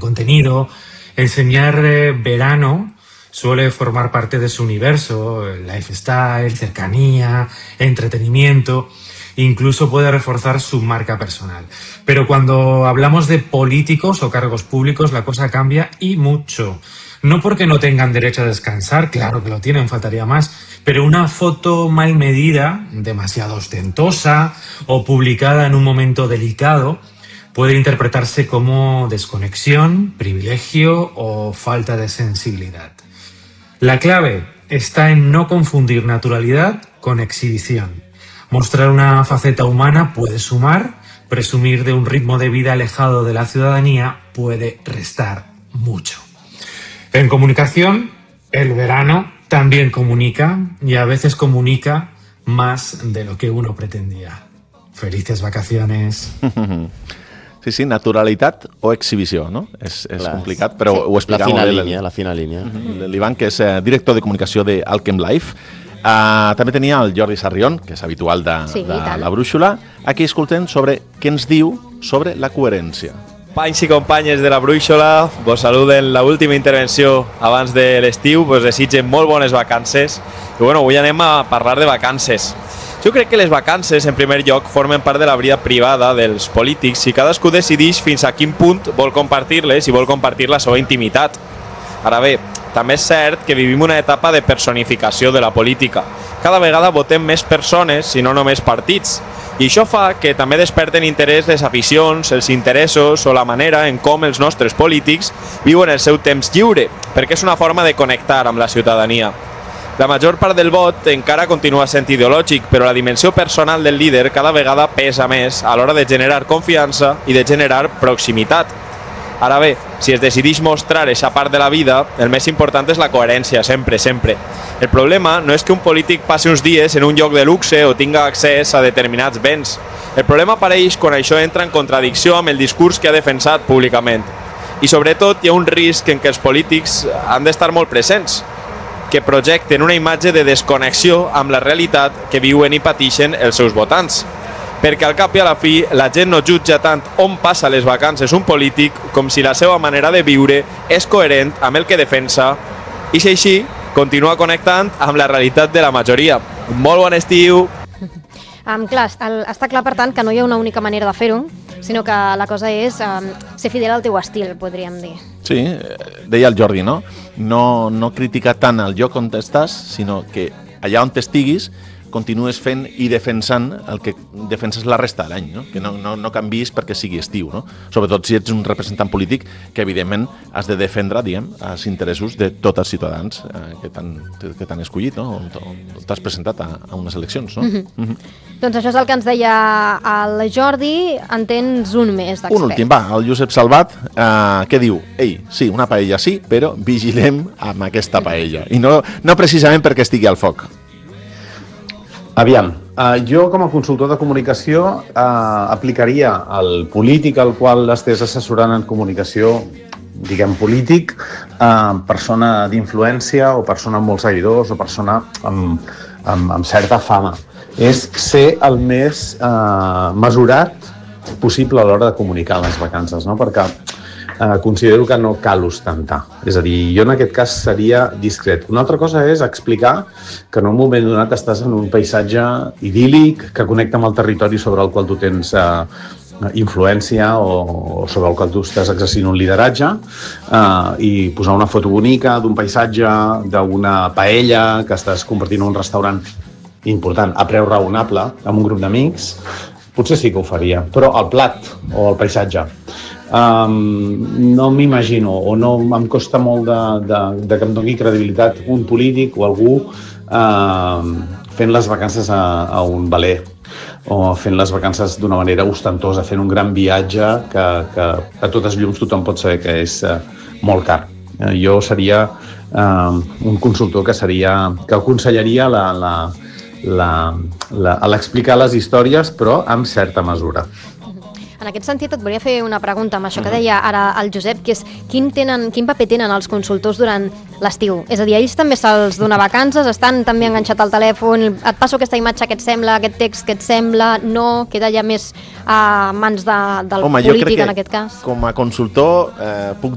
contenido. Enseñar verano suele formar parte de su universo, lifestyle, cercanía, entretenimiento, incluso puede reforzar su marca personal. Pero cuando hablamos de políticos o cargos públicos, la cosa cambia y mucho. No porque no tengan derecho a descansar, claro que lo tienen, faltaría más, pero una foto mal medida, demasiado ostentosa o publicada en un momento delicado, puede interpretarse como desconexión, privilegio o falta de sensibilidad. La clave está en no confundir naturalidad con exhibición. Mostrar una faceta humana puede sumar, presumir de un ritmo de vida alejado de la ciudadanía puede restar mucho. En comunicación, el verano también comunica y a veces comunica más de lo que uno pretendía. Felices vacaciones. Sí, naturalitat o exhibició, no? És complicat, però sí. Ho explicava la fina línia. L'Ivan, que és director de comunicació d'Alchem Life. També tenia el Jordi Sarrión, que és habitual de la Brúixola. Aquí escoltem sobre què ens diu sobre la coherència. Companys i companyes de la Brúixola, vos saluden l'última intervenció abans de l'estiu, vos desitgen molt bones vacances. I bueno, avui anem a parlar de vacances. Jo crec que les vacances, en primer lloc, formen part de la vida privada dels polítics i cadascú decideix fins a quin punt vol compartir-les i vol compartir la seva intimitat. Ara bé, també és cert que vivim una etapa de personificació de la política. Cada vegada votem més persones i no només partits. I això fa que també desperten interès les aficions, els interessos o la manera en com els nostres polítics viuen el seu temps lliure, perquè és una forma de connectar amb la ciutadania. La major part del vot encara continua sent ideològic, però la dimensió personal del líder cada vegada pesa més a l'hora de generar confiança i de generar proximitat. Ara bé, si es decideix mostrar aquesta part de la vida, el més important és la coherència, sempre, sempre. El problema no és que un polític passi uns dies en un lloc de luxe o tinga accés a determinats béns. El problema apareix quan això entra en contradicció amb el discurs que ha defensat públicament. I sobretot hi ha un risc en què els polítics han d'estar molt presents, que projecten una imatge de desconnexió amb la realitat que viuen i pateixen els seus votants. Perquè al cap i a la fi la gent no jutja tant on passa les vacances un polític com si la seva manera de viure és coherent amb el que defensa i si així continua connectant amb la realitat de la majoria. Molt bon estiu! Clar, està clar per tant que no hi ha una única manera de fer-ho, sinó que la cosa és ser fidel al teu estil, podríem dir. Sí, deia el Jordi, no? No criticar tant el lloc on estàs, sinó que allà on estiguis continues fent i defensant el que defenses la resta de l'any, no? Que no canviïs perquè sigui estiu, no? Sobretot si ets un representant polític que evidentment has de defendre, diguem, els interessos de tots els ciutadans que t'han escollit, no? On t'has presentat a unes eleccions, no? Doncs això és el que ens deia el Jordi. En tens un més d'expert. Un últim, va, el Josep Salvat, què diu? Ei, sí, una paella sí, però vigilem amb aquesta paella. I no precisament perquè estigui al foc. Aviam, jo com a consultor de comunicació aplicaria al polític al qual estàs assessorant en comunicació, diguem polític, persona d'influència o persona amb molts seguidors o persona amb certa fama. És ser el més mesurat possible a l'hora de comunicar les vacances, no? Perquè considero que no cal ostentar. És a dir, jo en aquest cas seria discret. Una altra cosa és explicar que en un moment donat estàs en un paisatge idíl·lic que connecta amb el territori sobre el qual tu tens influència o sobre el qual tu estàs exercint un lideratge i posar una foto bonica d'un paisatge, d'una paella que estàs compartint en un restaurant important a preu raonable amb un grup d'amics, potser sí que ho faria, però el plat o el paisatge no m'imagino o no em costa molt de que em doni credibilitat un polític o algú fent les vacances a un veler o fent les vacances d'una manera ostentosa, fent un gran viatge que a totes llums tothom pot saber que és molt car. Jo seria un consultor que aconsellaria l'explicar les històries però amb certa mesura. En aquest sentit et volia fer una pregunta amb això que deia ara el Josep, que és quin paper tenen els consultors durant l'estiu? És a dir, ells també se'ls dona vacances, estan també enganxats al telèfon, et passo aquesta imatge que et sembla, aquest text que et sembla, no, queda ja més a mans del polític en aquest cas? Com a consultor puc